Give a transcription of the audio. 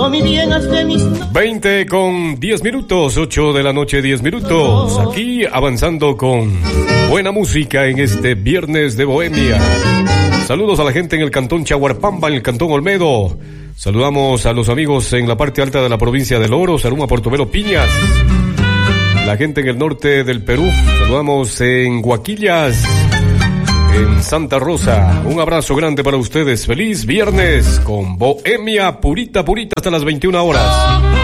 20 con 10 minutos, 8 de la noche, 10 minutos. Aquí avanzando con buena música en este viernes de Bohemia. Saludos a la gente en el cantón Chaguarpamba, en el cantón Olmedo. Saludamos a los amigos en la parte alta de la provincia del Oro, Saruma, Portobelo, Piñas. La gente en el norte del Perú, saludamos en Guaquillas, en Santa Rosa. Un abrazo grande para ustedes. Feliz viernes con Bohemia purita, purita hasta las 21 horas.